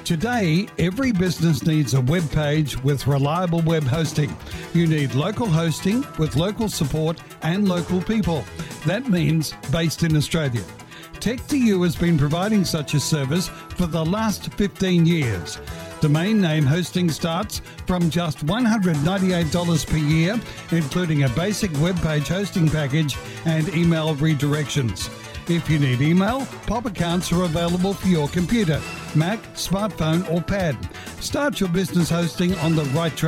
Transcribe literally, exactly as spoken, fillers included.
Today, every business needs a web page with reliable web hosting. You need local hosting with local support and local people. That means based in Australia. Tech two U has been providing such a service for the last fifteen years. Domain name hosting starts from just one hundred ninety-eight dollars per year, including a basic web page hosting package and email redirections. If you need email, pop accounts are available for your computer, Mac, smartphone or pad. Start your business hosting on the right track.